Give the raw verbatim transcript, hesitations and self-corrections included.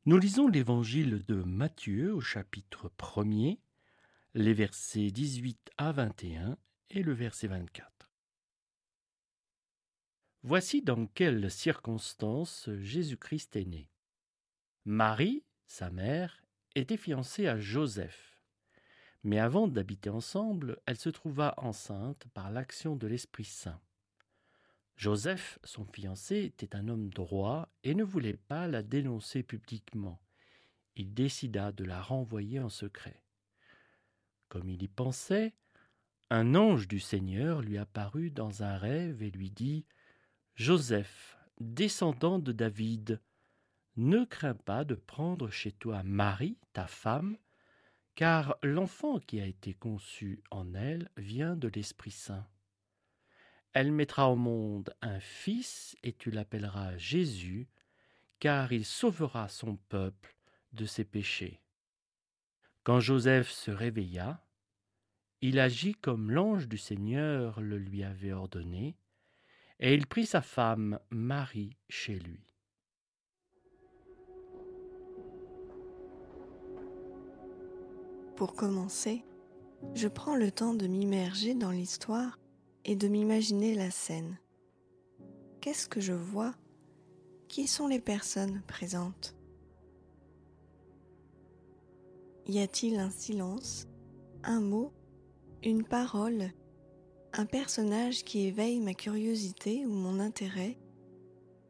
Nous lisons l'évangile de Matthieu au chapitre premier, les versets dix-huit à vingt et un et le verset vingt-quatre. Voici dans quelles circonstances Jésus-Christ est né. Marie, sa mère, était fiancée à Joseph. Mais avant d'habiter ensemble, elle se trouva enceinte par l'action de l'Esprit Saint. Joseph, son fiancé, était un homme droit et ne voulait pas la dénoncer publiquement. Il décida de la renvoyer en secret. Comme il y pensait, un ange du Seigneur lui apparut dans un rêve et lui dit « Joseph, descendant de David, ne crains pas de prendre chez toi Marie, ta femme, car l'enfant qui a été conçu en elle vient de l'Esprit Saint. Elle mettra au monde un fils et tu l'appelleras Jésus, car il sauvera son peuple de ses péchés. » Quand Joseph se réveilla, il agit comme l'ange du Seigneur le lui avait ordonné, et il prit sa femme Marie chez lui. Pour commencer, je prends le temps de m'immerger dans l'histoire et de m'imaginer la scène. Qu'est-ce que je vois ? Qui sont les personnes présentes ? Y a-t-il un silence, un mot, une parole, un personnage qui éveille ma curiosité ou mon intérêt